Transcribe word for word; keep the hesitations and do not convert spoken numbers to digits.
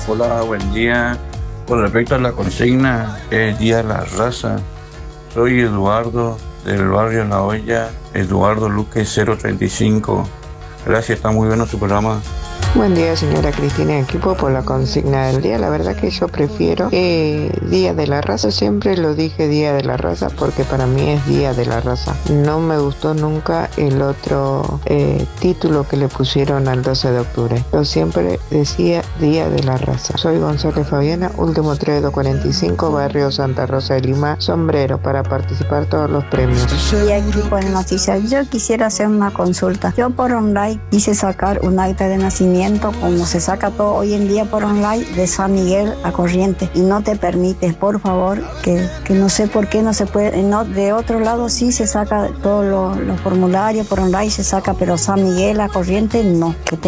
Hola, buen día. Con respecto a la consigna, que es Día de la Raza, soy Eduardo del barrio La Olla, Eduardo Luque cero treinta y cinco. Gracias, está muy bueno su programa. Buen día, señora Cristina, equipo, por la consigna del día. La verdad que yo prefiero eh, Día de la Raza. Siempre lo dije Día de la Raza porque para mí es Día de la Raza. No me gustó nunca el otro eh, título que le pusieron al doce de octubre. Yo siempre decía Día de la Raza. Soy González Fabiana, último tres dos cuarenta y cinco, barrio Santa Rosa de Lima, Sombrero, para participar todos los premios. Y equipo de noticias, yo quisiera hacer una consulta. Yo por online quise sacar un acta de nacimiento, como se saca todo hoy en día por online, de San Miguel a Corrientes, y no te permite, por favor, que, que no sé por qué no se puede. No, de otro lado sí se saca todos los, los formularios por online, se saca, pero San Miguel a Corrientes no. Que te